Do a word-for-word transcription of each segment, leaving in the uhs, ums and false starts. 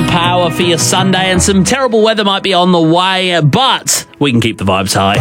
on Power for your Sunday, and some terrible weather might be on the way, but we can keep the vibes high.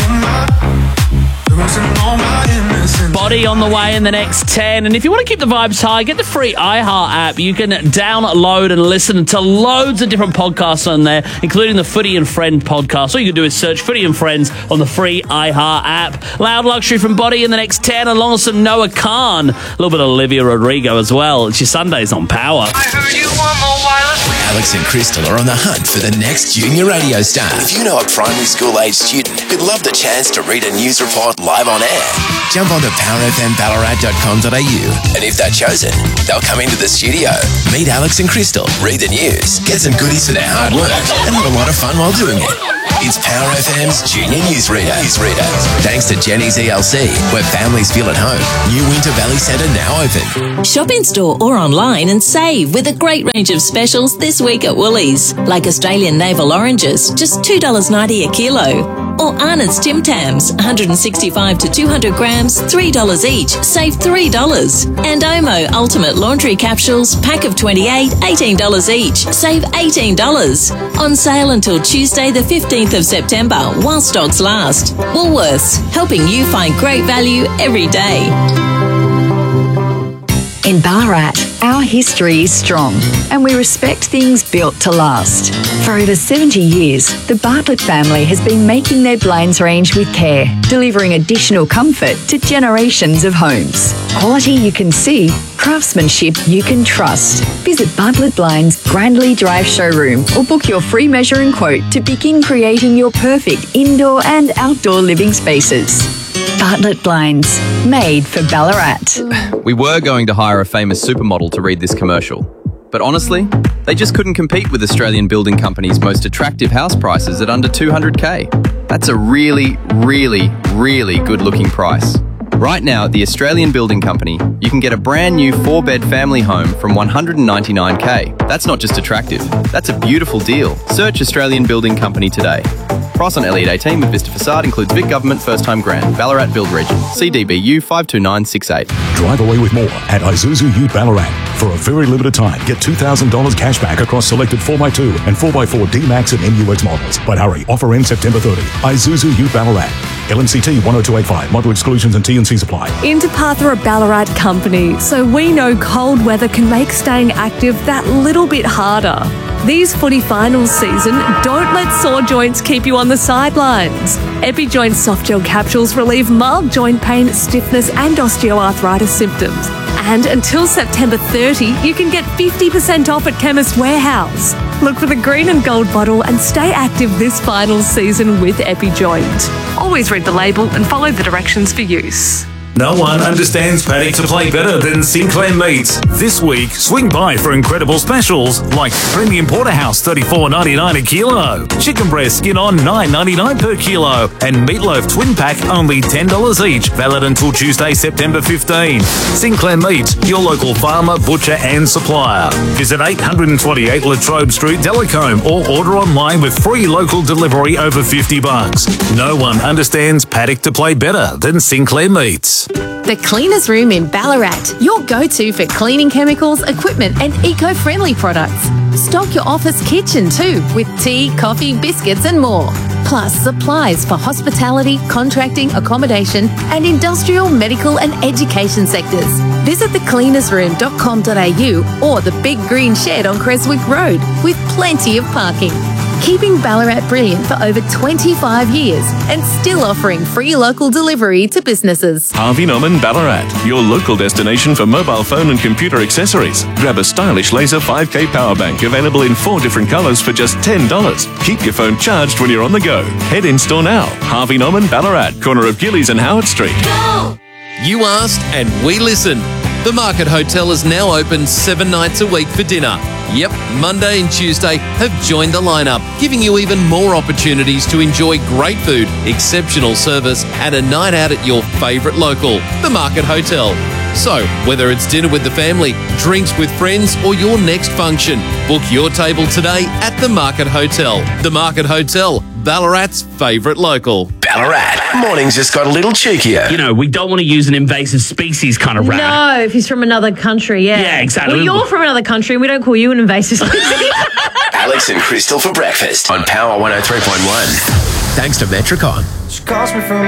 Body on the way in the next ten, and if you want to keep the vibes high, get the free iHeart app. You can download and listen to loads of different podcasts on there, including the Footy and Friend podcast. All you can do is search Footy and Friends on the free iHeart app. Loud Luxury from Body in the next ten, along with some Noah Khan, a little bit of Olivia Rodrigo as well. It's your Sundays on Power. I heard you want more wireless. Alex and Crystal are on the hunt for the next junior radio star. If you know a primary school age student who'd love the chance to read a news report live on air, jump onto power f m ballarat dot com dot a u, and if they're chosen, they'll come into the studio, meet Alex and Crystal, read the news, get some goodies for their hard work, and have a lot of fun while doing it. It's Power F M's Junior Newsreader. Newsreader. Thanks to Jenny's E L C, where families feel at home. New Winter Valley Centre now open. Shop in store or online and save with a great range of specials this week at Woolies, like Australian navel oranges, just two dollars ninety a kilo. Or Arnott's Tim Tams, one hundred sixty-five to two hundred grams, three dollars each, save three dollars. And Omo Ultimate Laundry Capsules, pack of twenty-eight, eighteen dollars each, save eighteen dollars. On sale until Tuesday the fifteenth of September, while stocks last. Woolworths, helping you find great value every day. In Ballarat, our history is strong and we respect things built to last. For over seventy years, the Bartlett family has been making their blinds range with care, delivering additional comfort to generations of homes. Quality you can see, craftsmanship you can trust. Visit Bartlett Blinds Grandly Drive showroom or book your free measure and quote to begin creating your perfect indoor and outdoor living spaces. Bartlett Blinds, made for Ballarat. We were going to hire a famous supermodel to read this commercial, but honestly, they just couldn't compete with Australian Building Company's most attractive house prices at under two hundred K. That's a really, really, really good-looking price. Right now at the Australian Building Company, you can get a brand new four-bed family home from one hundred ninety-nine K. That's not just attractive, that's a beautiful deal. Search Australian Building Company today. Price on Elliott eighteen with Vista Facade includes Vic Government First Time Grant, Ballarat Build Region, C D B U five two nine six eight. Drive away with more at Isuzu Ute Ballarat. For a very limited time, get two thousand dollars cash back across selected four by two and four by four D-Max and M U X models. But hurry, offer ends September thirtieth. Isuzu Ute Ballarat. L M C T one oh two eight five. Model exclusions and T and Cs apply. Interpath are a Ballarat company, so we know cold weather can make staying active that little bit harder. These footy finals season, don't let sore joints keep you on the sidelines. EpiJoint soft gel capsules relieve mild joint pain, stiffness and osteoarthritis symptoms. And until September thirtieth, you can get fifty percent off at Chemist Warehouse. Look for the green and gold bottle and stay active this final season with EpiJoint. Always read the label and follow the directions for use. No one understands paddock to play better than Sinclair Meats. This week, swing by for incredible specials like Premium Porterhouse thirty-four ninety-nine a kilo, chicken breast skin on nine ninety-nine per kilo, and meatloaf twin pack only ten dollars each, valid until Tuesday, September fifteenth. Sinclair Meats, your local farmer, butcher and supplier. Visit eight twenty-eight Latrobe Street, Delacombe, or order online with free local delivery over fifty bucks. No one understands paddock to play better than Sinclair Meats. The Cleaners Room in Ballarat, your go-to for cleaning chemicals, equipment and eco-friendly products. Stock your office kitchen too, with tea, coffee, biscuits and more. Plus supplies for hospitality, contracting, accommodation and industrial, medical and education sectors. Visit the cleaners room dot com dot a u or the Big Green Shed on Creswick Road, with plenty of parking. Keeping Ballarat brilliant for over twenty-five years and still offering free local delivery to businesses. Harvey Norman Ballarat, your local destination for mobile phone and computer accessories. Grab a stylish laser five K power bank available in four different colours for just ten dollars. Keep your phone charged when you're on the go. Head in store now. Harvey Norman Ballarat, corner of Gillies and Howard Street. Go! You asked and we listened. The Market Hotel is now open seven nights a week for dinner. Yep, Monday and Tuesday have joined the lineup, giving you even more opportunities to enjoy great food, exceptional service, and a night out at your favourite local, The Market Hotel. So, whether it's dinner with the family, drinks with friends, or your next function, book your table today at The Market Hotel. The Market Hotel, Ballarat's favourite local. Ballarat. Mornings just got a little cheekier. You know, we don't want to use an invasive species kind of rat. No, if he's from another country, yeah. Yeah, exactly. Well, you're from another country and we don't call you an invasive species. Alex and Crystal for breakfast on Power one oh three point one. Thanks to Metricon. She calls me from